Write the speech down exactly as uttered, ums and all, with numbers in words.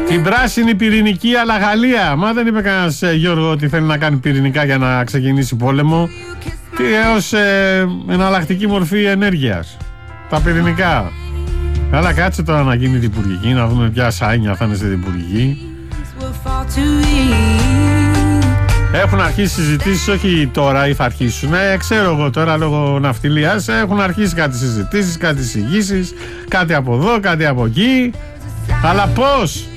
Την πράσινη πυρηνική αλλά Γαλλία. Μα δεν είπε κανένας ε, Γιώργο ότι θέλει να κάνει πυρηνικά για να ξεκινήσει πόλεμο. Τι έως ε, εναλλακτική μορφή ενέργειας. Τα πυρηνικά. Καλά, κάτσε τώρα να γίνει διπουργική, να δούμε ποια σάινια θα είναι στη διπουργική. Έχουν αρχίσει συζητήσεις, όχι τώρα ή θα αρχίσουν, ε, ξέρω εγώ τώρα λόγω ναυτιλίας. Έχουν αρχίσει κάτι συζητήσεις, κάτι εισηγήσεις, κάτι από εδώ, κάτι από εκεί. Αλλά πώς?